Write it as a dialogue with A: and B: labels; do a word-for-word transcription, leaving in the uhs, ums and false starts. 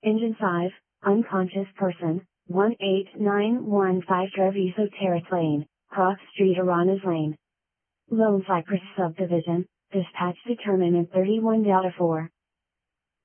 A: Engine five, unconscious person, one eight nine one five Treviso Terrace Lane, Cross Street Aranas Lane. Lone Cypress Subdivision, dispatch determinant thirty-one Delta four.